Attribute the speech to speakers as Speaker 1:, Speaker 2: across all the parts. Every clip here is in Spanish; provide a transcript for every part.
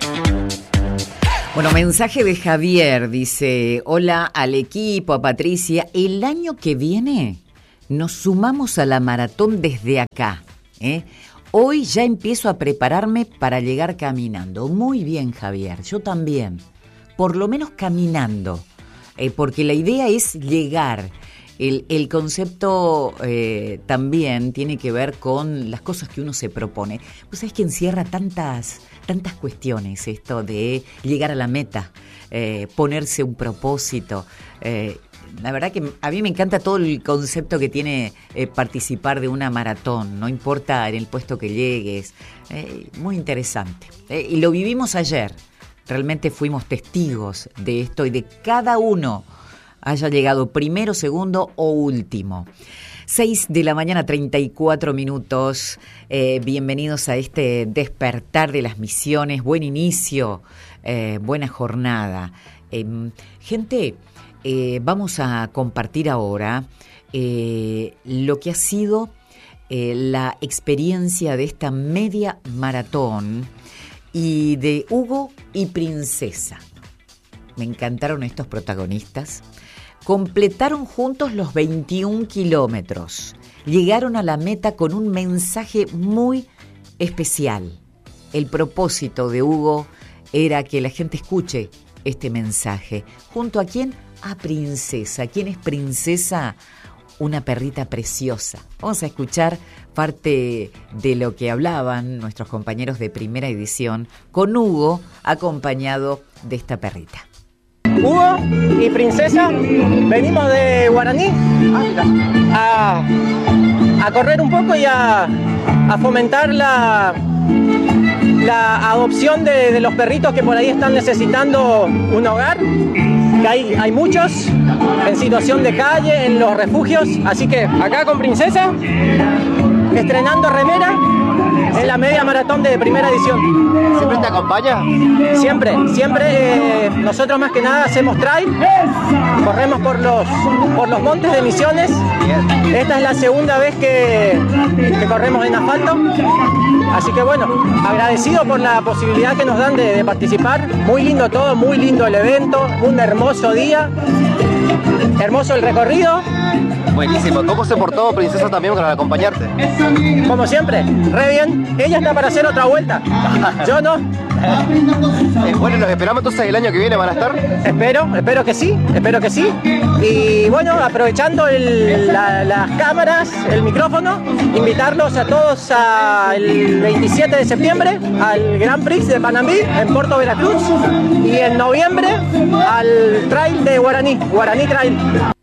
Speaker 1: Bueno, mensaje de Javier, dice: hola al equipo, a Patricia. El año que viene nos sumamos a la maratón desde acá, ¿eh? Hoy ya empiezo a prepararme para llegar caminando. Muy bien, Javier, yo también. Por lo menos caminando, porque la idea es llegar. El concepto también tiene que ver con las cosas que uno se propone. Pues sabés que encierra tantas cuestiones esto de llegar a la meta, ponerse un propósito. La verdad que a mí me encanta todo el concepto que tiene participar de una maratón, no importa en el puesto que llegues. Muy interesante. Y lo vivimos ayer. Realmente fuimos testigos de esto y de cada uno haya llegado primero, segundo o último. 6:34 a.m. Bienvenidos a este despertar de las misiones. Buen inicio, buena jornada. Gente, vamos a compartir ahora lo que ha sido la experiencia de esta media maratón y de Hugo y Princesa. Me encantaron estos protagonistas. Completaron juntos los 21 kilómetros. Llegaron a la meta con un mensaje muy especial. El propósito de Hugo era que la gente escuche este mensaje. ¿Junto a quién? A Princesa. ¿Quién es Princesa? Una perrita preciosa. Vamos a escuchar parte de lo que hablaban nuestros compañeros de Primera Edición con Hugo, acompañado de esta perrita.
Speaker 2: Hugo y Princesa, venimos de Guaraní a correr un poco y a fomentar la adopción de los perritos que por ahí están necesitando un hogar. Que hay muchos en situación de calle, en los refugios, así que acá con Princesa, estrenando remera en la media maratón de Primera Edición.
Speaker 3: ¿Siempre te acompaña?
Speaker 2: Siempre. Nosotros más que nada hacemos trail, corremos por los montes de Misiones. Esta es la segunda vez que corremos en asfalto. Así que bueno, agradecido por la posibilidad que nos dan de participar. Muy lindo todo, muy lindo el evento, un hermoso día, hermoso el recorrido.
Speaker 3: Buenísimo. ¿Cómo se portó Princesa también para acompañarte?
Speaker 2: Como siempre, re bien. Ella está para hacer otra vuelta. Yo no.
Speaker 3: Bueno, los esperamos entonces el año que viene, ¿van a estar?
Speaker 2: Espero que sí. Y bueno, aprovechando las cámaras, el micrófono, invitarlos a todos el 27 de septiembre al Grand Prix de Panambi en Puerto Veracruz y en noviembre al Trail de Guaraní Trail.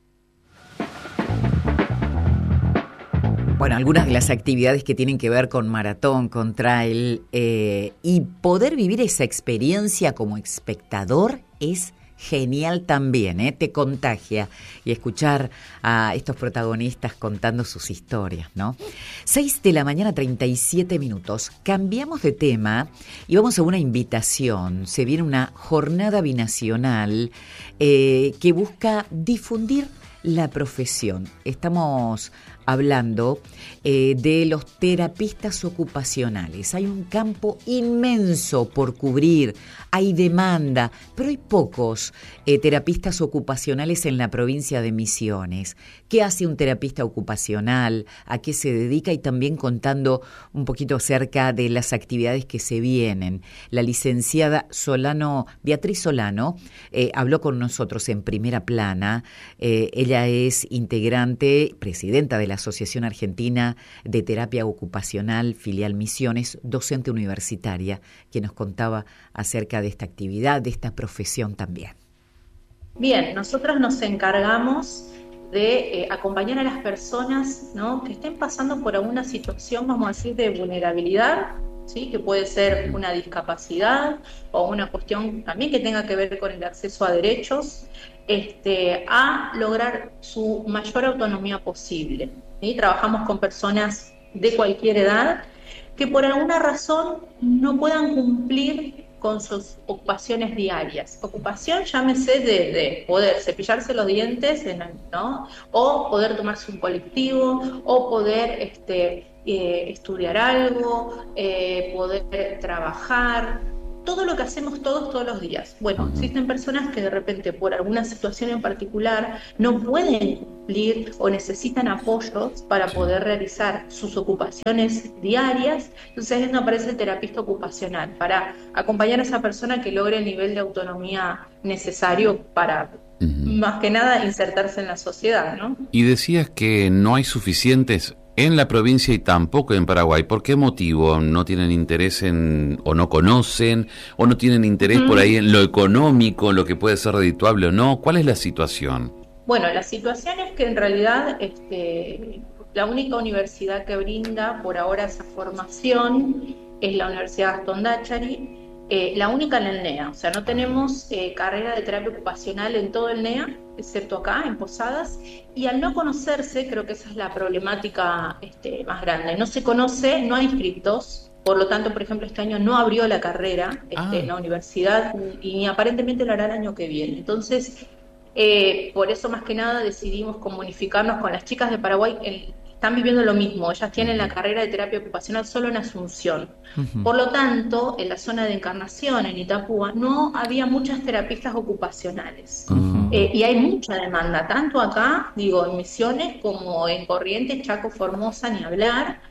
Speaker 1: Bueno, algunas de las actividades que tienen que ver con maratón, con trail, y poder vivir esa experiencia como espectador es genial también, te contagia. Y escuchar a estos protagonistas contando sus historias, ¿no? 6:37 a.m. Cambiamos de tema y vamos a una invitación. Se viene una jornada binacional que busca difundir la profesión. Estamos hablando de los terapistas ocupacionales. Hay un campo inmenso por cubrir, hay demanda, pero hay pocos terapistas ocupacionales en la provincia de Misiones. ¿Qué hace un terapista ocupacional? ¿A qué se dedica? Y también contando un poquito acerca de las actividades que se vienen. La licenciada Beatriz Solano habló con nosotros en Primera Plana. Ella es integrante, presidenta de la Asociación Argentina de Terapia Ocupacional, filial Misiones, docente universitaria, que nos contaba acerca de esta actividad, de esta profesión también.
Speaker 4: Bien, nosotros nos encargamos de acompañar a las personas, ¿no?, que estén pasando por alguna situación, vamos a decir, de vulnerabilidad, ¿sí?, que puede ser una discapacidad o una cuestión también que tenga que ver con el acceso a derechos, a lograr su mayor autonomía posible. ¿Sí? Trabajamos con personas de cualquier edad que por alguna razón no puedan cumplir con sus ocupaciones diarias. Ocupación, llámese de poder cepillarse los dientes, ¿no?, o poder tomarse un colectivo, o poder estudiar algo, poder trabajar, todo lo que hacemos todos los días. Bueno, existen personas que de repente por alguna situación en particular no pueden cumplir o necesitan apoyos para poder realizar sus ocupaciones diarias. Entonces ahí es donde aparece el terapista ocupacional, para acompañar a esa persona que logre el nivel de autonomía necesario para, más que nada, insertarse en la sociedad, ¿no?
Speaker 5: Y decías que no hay suficientes en la provincia y tampoco en Paraguay. ¿Por qué motivo? ¿No tienen interés o no conocen, o no tienen interés por ahí en lo económico, en lo que puede ser redituable o no? ¿Cuál es la situación?
Speaker 4: Bueno, la situación es que en realidad la única universidad que brinda por ahora esa formación es la Universidad Gastón Dáchari, la única en el NEA. O sea, no tenemos carrera de terapia ocupacional en todo el NEA, excepto acá, en Posadas, y al no conocerse, creo que esa es la problemática más grande. No se conoce, no hay inscriptos, por lo tanto, por ejemplo, este año no abrió la carrera en la universidad, y aparentemente lo hará el año que viene. Entonces, por eso más que nada decidimos comunicarnos con las chicas de Paraguay. Están viviendo lo mismo, ellas tienen la carrera de terapia ocupacional solo en Asunción. Por lo tanto, en la zona de Encarnación, en Itapúa, no había muchas terapistas ocupacionales. Y hay mucha demanda, tanto acá, en Misiones, como en Corrientes, Chaco, Formosa, ni hablar,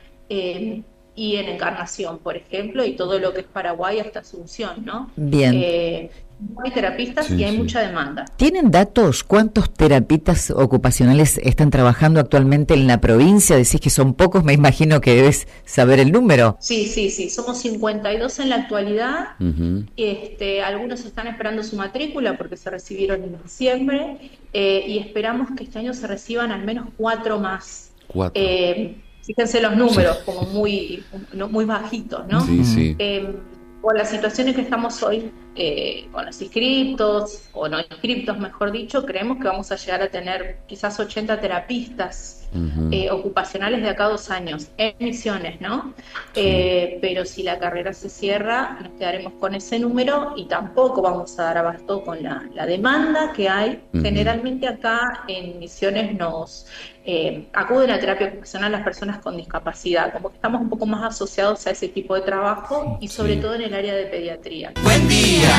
Speaker 4: y en Encarnación, por ejemplo, y todo lo que es Paraguay hasta Asunción, ¿no?
Speaker 1: Bien.
Speaker 4: Hay terapistas y hay mucha demanda.
Speaker 1: ¿Tienen datos? ¿Cuántos terapistas ocupacionales están trabajando actualmente en la provincia? Decís que son pocos, me imagino que debes saber el número.
Speaker 4: Sí, somos 52 en la actualidad. Algunos están esperando su matrícula porque se recibieron en diciembre, y esperamos que este año se reciban al menos 4 más. 4. Fíjense los números, como muy bajitos, ¿no?
Speaker 5: Sí.
Speaker 4: Por las situaciones que estamos hoy, con los inscriptos, o no inscriptos, mejor dicho, creemos que vamos a llegar a tener quizás 80 terapistas ocupacionales de acá a 2 años, en Misiones, ¿no? Pero si la carrera se cierra, nos quedaremos con ese número y tampoco vamos a dar abasto con la demanda que hay. Generalmente acá en Misiones nos acuden a terapia ocupacional las personas con discapacidad, como que estamos un poco más asociados a ese tipo de trabajo y sobre todo en el área de pediatría.
Speaker 6: Buen día,